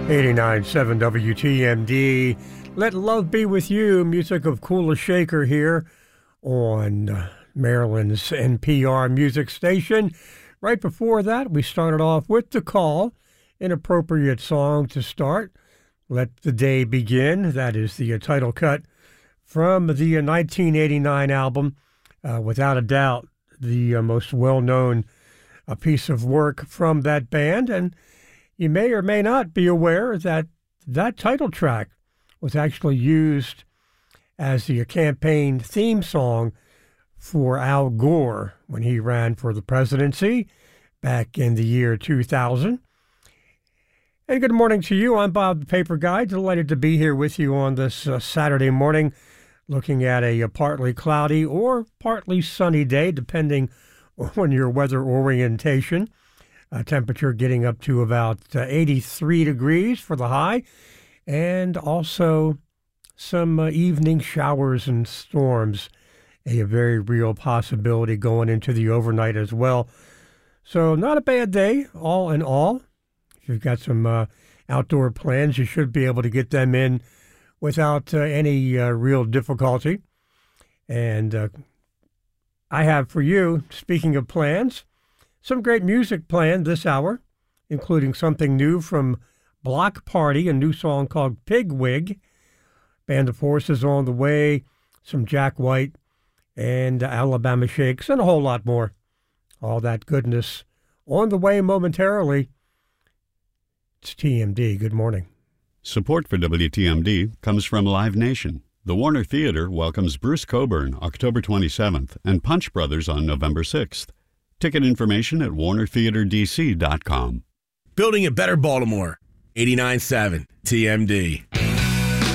89.7 WTMD. Let love be with you. Music of Kula Shaker here on Maryland's NPR music station. Right before that, we started off with The Call, an appropriate song to start. Let the Day Begin. That is the title cut from the 1989 album. Without a doubt, the most well-known piece of work from that band. And you may or may not be aware that that title track was actually used as the campaign theme song for Al Gore when he ran for the presidency back in the year 2000. And good morning to you. I'm Bob the Paper Guy. Delighted to be here with you on this Saturday morning, looking at a partly cloudy or partly sunny day, depending on your weather orientation. Temperature getting up to about 83 degrees for the high, and also some evening showers and storms, a very real possibility going into the overnight as well. So not a bad day, all in all. If you've got some outdoor plans, you should be able to get them in without any real difficulty. And I have for you, speaking of plans, some great music planned this hour, including something new from Block Party, a new song called Pigwig. Band of Horses on the way, some Jack White and Alabama Shakes, and a whole lot more. All that goodness on the way momentarily. It's TMD. Good morning. Support for WTMD comes from Live Nation. The Warner Theater welcomes Bruce Cockburn October 27th and Punch Brothers on November 6th. Ticket information at warnertheaterdc.com. Building a better Baltimore. 89.7 TMD.